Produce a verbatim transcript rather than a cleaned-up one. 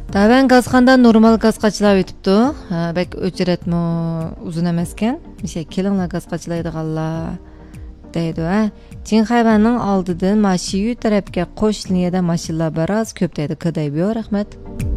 Taban gazxondan normal gaz qachilab o'tibdi. Bak o'chiratmi uzun emas ekan. Misha kelinglar gaz qachilaydiganlar deydi ha. Jinxayvanning oldidan mashiyu tarafga qo'sh liniyada mashinalar biroz ko'p deydi. Qiday biyo rahmat.